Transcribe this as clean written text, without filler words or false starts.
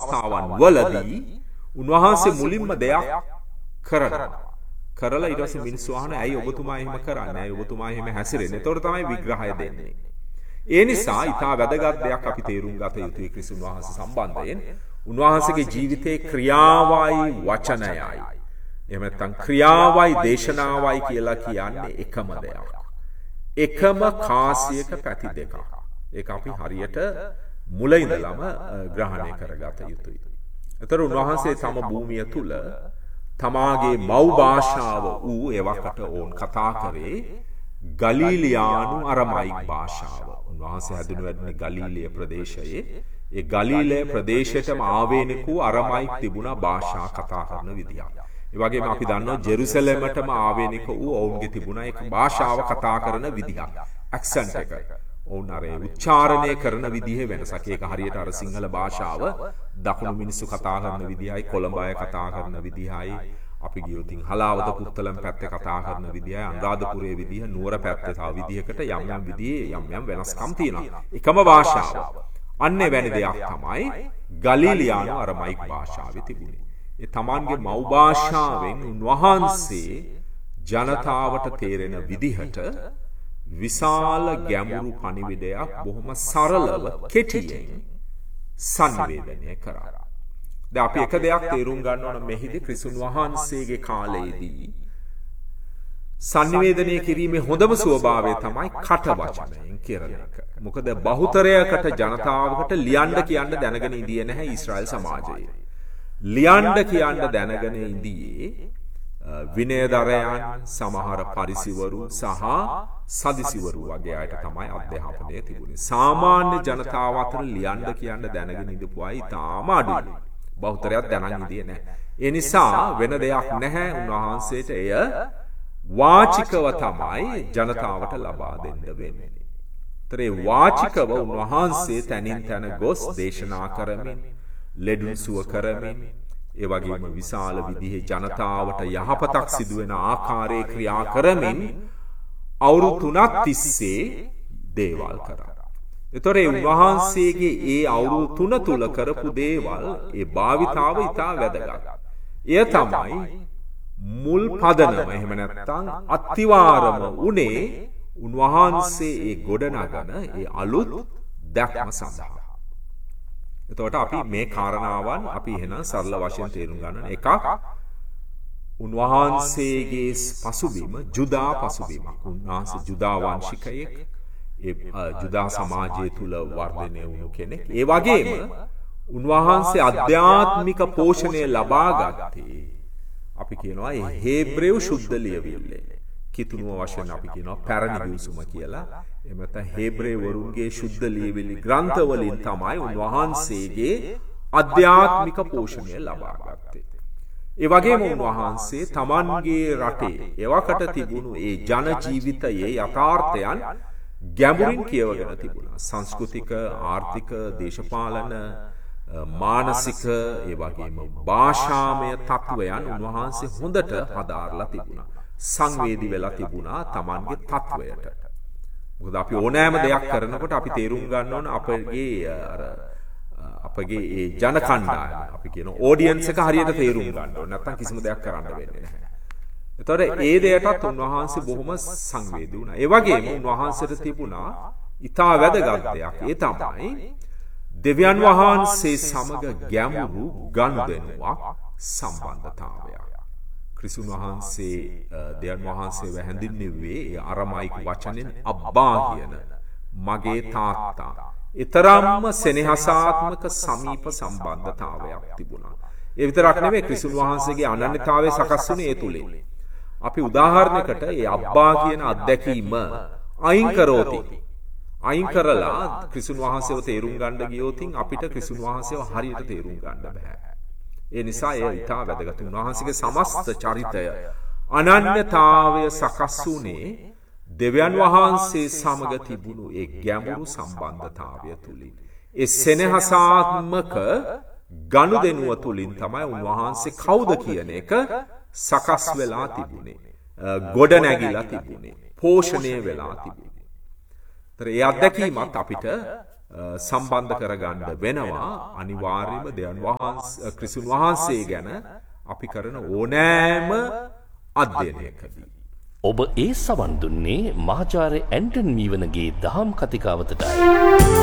අවස්ථාවන් වලදී උන්වහන්සේ මුලින්ම දෙයක් කරනවා. කරලා ඊට පස්සේ මිනිස්සු අහන ඇයි ඔබතුමා එහෙම කරන්නේ? ඇයි ඔබතුමා එහෙම හැසිරෙන්නේ? එතකොට තමයි විග්‍රහය දෙන්නේ. ඒ නිසා ඊටා වැදගත් දෙයක් අපි තේරුම් ගත යුතුයි ක්‍රිස්තුන් වහන්සේ සම්බන්ධයෙන්. උන්වහන්සේගේ ජීවිතේ ක්‍රියාවයි වචනයයි. එහෙම නැත්නම් ක්‍රියාවයි දේශනාවයි කියලා කියන්නේ එකම දෙයක්. එකම කාසියක පැති දෙකක්. ඒක අපි හරියට මුල ඉඳලම ග්‍රහණය කරගත යුතුයි. ඒතර උන්වහන්සේ තම භූමිය තුල තමාගේ මව් භාෂාව වූ එවකට ඕන් කතා කරේ ගලීලියානු අරමයික් භාෂාව. උන්වහන්සේ හැදුණු වැඩිනේ ගලීලිය ප්‍රදේශයේ. ඒ ගලීලය ප්‍රදේශයටම ආවේනික වූ අරමයික් තිබුණා භාෂා කතා කරන විදියක්. ඒ වගේම අපි දන්නවා ජෙරුසලමටම ආවේනික වූ ඔවුන්ගේ තිබුණා ඒක භාෂාව කතා කරන විදියක්. ඇක්සන්ට් එක. ඔවුන් අර උච්චාරණය කරන විදිහේ වෙනසක්. ඒක හරියට අර සිංහල භාෂාව දකුණු මිනිස්සු කතා කරන විදිහයි කොළඹ අය කතා කරන විදිහයි අපි ගියොත් හලාවත පුත්තලම් පැත්තේ කතා කරන විදිහයි අනුරාධපුරයේ විදිහ නුවර පැත්තේ තව විදිහකට යම් විදිහේ යම් වෙනස්කම් තියෙනවා. එකම භාෂාව. අන්නේ වැනි දෙයක් තමයි ගලීලියානු අරමයික් භාෂාවේ තිබුණේ. ඒ තමන්ගේ මව් භාෂාවෙන් උන්වහන්සේ ජනතාවට තේරෙන විදිහට විශාල ගැඹුරු පණිවිඩයක් බොහොම සරලව කෙටියෙන් සංවේදනය කරා. දැන් අපි එක දෙයක් තේරුම් ගන්න ඕන මෙහිදී ක්‍රිස්තුන් වහන්සේගේ කාලයේදී සංවේදනය කිරීමේ හොඳම ස්වභාවය තමයි කට වචනයෙන් කරන එක. මොකද බහුතරයකට ජනතාවකට ලියන්න කියන්න දැනගෙන ඉඳියේ නැහැ ඊශ්‍රායල් සමාජයේ. ලියන්න කියන්න දැනගෙන ඉඳියේ විනයදරයන් සමහර පරිසිවරු සහ සදිසිවරු වගේ අයට තමයි අධ්‍යාපනය තිබුණේ. සාමාන්‍ය ජනතාව අතර ලියන්න කියන්න දැනගෙන ඉඳපු අය ඉතාම අඩුයි. බහුතරයක් දැනන් ඉඳියේ නැහැ. ඒ නිසා වෙන දෙයක් නැහැ උන්වහන්සේට එය වාචිකව තමයි ජනතාවට ලබා දෙන්න වෙන්නේ. ඒතරේ වාචිකව උන්වහන්සේ තනින් තන ගොස් දේශනා කරමින් ලෙඩුන් සුව කරමින් ඒ වගේම විශාල විදිහේ ජනතාවට යහපතක් සිදුවෙන ආකාරයේ ක්‍රියා කරමින් අවුරුදු 3ක් තිස්සේ දේවල් කරා. ඒතරේ උන්වහන්සේගේ ඒ අවුරුදු 3 තුල කරපු දේවල් ඒ භාවිතාව ඉතා වැදගත්. එය තමයි මුල් පදනම එහෙම නැත්නම් අත්තිවාරම උනේ උන්වහන්සේ ඒ ගොඩනගන ඒ අලුත් දැක්ම සඳහා. එතකොට අපි මේ කාරණාවන් අපි එහෙනම් සරල වශයෙන් තේරුම් ගන්න. එකක් උන්වහන්සේගේ පසුබිම ජුදා පසුබිමක්. උන්වහන්සේ ජුදා වංශිකයෙක්. ඒ ජුදා සමාජය තුල වර්ධනය වුණු කෙනෙක්. ඒ වගේම උන්වහන්සේ අධ්‍යාත්මික පෝෂණය ලබා ගත්තේ අපි කියනවා ඒ හේබ්‍රේව ශුද්ධ ලියවිල්ලේ. කිතුනුව වශයෙන් අපි කියනවා පැරණි විසුම කියලා. එහෙම නැත්නම් හේබ්‍රේවරුන්ගේ ශුද්ධ ලියවිලි ග්‍රන්ථ වලින් තමයි උන්වහන්සේගේ අධ්‍යාත්මික පෝෂණය ලබා ගත්තේ. ඒ වගේම උන්වහන්සේ තමන්ගේ රටේ එවකට තිබුණු ඒ ජන ජීවිතයේ යථාර්ථයන් ගැඹුරින් කියවගෙන තිබුණා. සංස්කෘතික, ආර්ථික, දේශපාලන, මානසික ඒ වගේම භාෂාමය තත්වයන් උන්වහන්සේ හොඳට හදාarලා තිබුණා. සංවේදී වෙලා තිබුණා තමන්ගේ තත්වයට. මොකද අපි ඕනෑම දෙයක් කරනකොට අපි තේරුම් ගන්න ඕන අපගේ ඒ ජන කණ්ඩායම අපි කියන ඔඩියන්ස් එක හරියට තේරුම් ගන්න ඕන. නැත්නම් කිසිම දෙයක් කරන්න වෙන්නේ නැහැ. ඒතකොට ඒ දෙයටත් උන්වහන්සේ බොහොම සංවේදී වුණා. ඒ වගේම උන්වහන්සේට තිබුණා ඊටා වැදගත් දෙයක්. ඒ තමයි දෙවියන් වහන්සේ සමග ගැඹුරු ගනුදෙනුවක් සම්බන්ධතාවයක්. ක්‍රිස්තුන් වහන්සේ දෙවියන් වහන්සේව හැඳින්වුවේ ඒ අරමයික් වචනෙන් අබ්බා කියන මගේ තාත්තා. ඊතරම්ම සෙනෙහසාත්මක සමීප සම්බන්ධතාවයක් තිබුණා. ඒ විතරක් නෙමෙයි ක්‍රිස්තුන් වහන්සේගේ අනන්‍යතාවය සකස් වුණේ ඒ තුලින්. අපි උදාහරණයකට ඒ අබ්බා කියන අත්දැකීම අයින් කරෝති. අයින් කරලා ක්‍රිස්තුන් වහන්සේව තේරුම් ගන්න ගියොත් අපිට ක්‍රිස්තුන් වහන්සේව හරියට තේරුම් ගන්න බෑ. ඒ නිසා ඒ ඊටා වැදගත්. උන්වහන්සේගේ සමස්ත චරිතය අනන්‍යතාවය සකස් වුණේ දෙවියන් වහන්සේ සමග තිබුණු ඒ ගැඹුරු සම්බන්ධතාවය තුලින්. ඒ සෙනෙහසාත්මක ගනුදෙනුව තුලින් තමයි උන්වහන්සේ කවුද කියන එක සකස් වෙලා තිබුණේ. ගොඩ නැගිලා තිබුණේ. පෝෂණය වෙලා තිබුණේ. ඒ අත්දැකීමත් අපිට සම්බන්ධ කරගන්න වෙනවා. අනිවාර්යයෙන්ම දෙවියන් වහන්සේ ක්‍රිස්තුන් වහන්සේ ගැන අපි කරන ඕනෑම අධ්‍යයනයකදී. ඔබ ඒ සවන් දුන්නේ මහාචාර්ය ඇන්ටන් මීවනගේ දහම් කතිකාවතටයි.